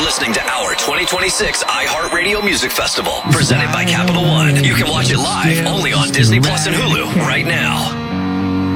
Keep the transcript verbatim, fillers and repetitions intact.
listening to our twenty twenty-six iHeartRadio Music Festival, presented by Capital One. You can watch it live only on Disney Plus and Hulu right now.